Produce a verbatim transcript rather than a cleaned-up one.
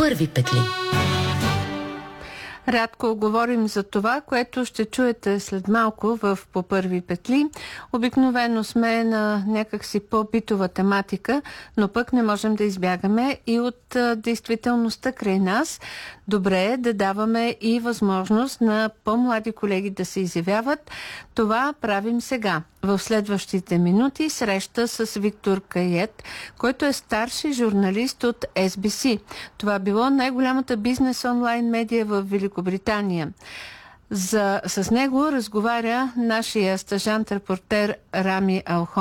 първи петли. Рядко говорим за това, което ще чуете след малко в По първи петли. Обикновено сме на някакси по-битова тематика, но пък не можем да избягаме и от а, действителността край нас. Добре е да даваме и възможност на по-млади колеги да се изявяват. Това правим сега. В следващите минути среща с Виктор Кайет, който е старши журналист от Ес Би Си. Това било най-голямата бизнес онлайн медия в Великобритания. За, с него разговаря нашия стажант-репортер Рами Алхон.